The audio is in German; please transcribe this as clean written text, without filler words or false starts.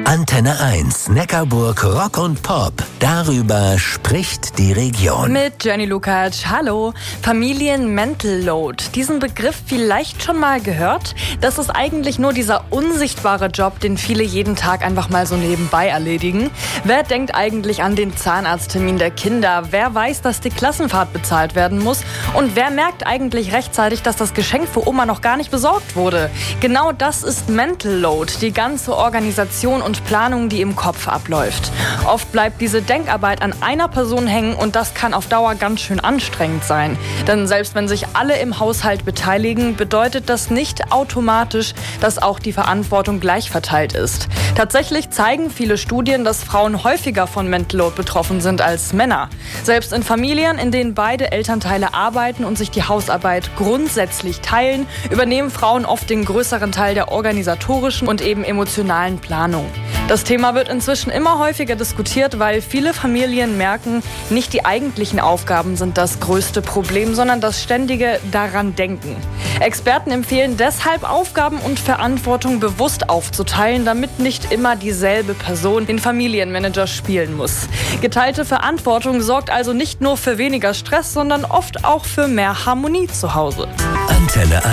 Antenne 1, Neckarburg Rock und Pop. Darüber spricht die Region. Mit Jenny Lukacs. Hallo. Familien Mental Load. Diesen Begriff vielleicht schon mal gehört? Das ist eigentlich nur dieser unsichtbare Job, den viele jeden Tag einfach mal so nebenbei erledigen. Wer denkt eigentlich an den Zahnarzttermin der Kinder? Wer weiß, dass die Klassenfahrt bezahlt werden muss? Und wer merkt eigentlich rechtzeitig, dass das Geschenk für Oma noch gar nicht besorgt wurde? Genau das ist Mental Load, die ganze Organisation und Planung, die im Kopf abläuft. Oft bleibt diese Denkarbeit an einer Person hängen und das kann auf Dauer ganz schön anstrengend sein. Denn selbst wenn sich alle im Haushalt beteiligen, bedeutet das nicht automatisch, dass auch die Verantwortung gleich verteilt ist. Tatsächlich zeigen viele Studien, dass Frauen häufiger von Mental Load betroffen sind als Männer. Selbst in Familien, in denen beide Elternteile arbeiten und sich die Hausarbeit grundsätzlich teilen, übernehmen Frauen oft den größeren Teil der organisatorischen und eben emotionalen Planung. Das Thema wird inzwischen immer häufiger diskutiert, weil viele Familien merken, nicht die eigentlichen Aufgaben sind das größte Problem, sondern das ständige daran denken. Experten empfehlen deshalb, Aufgaben und Verantwortung bewusst aufzuteilen, damit nicht immer dieselbe Person den Familienmanager spielen muss. Geteilte Verantwortung sorgt also nicht nur für weniger Stress, sondern oft auch für mehr Harmonie zu Hause. Antenne 1.